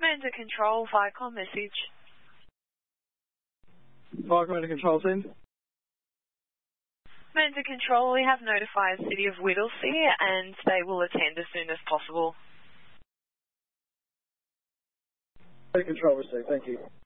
Commander Control, Viacom message. Fire Commander Control team. Commander Control, we have notified City of Whittlesea and they will attend as soon as possible. Control received, thank you.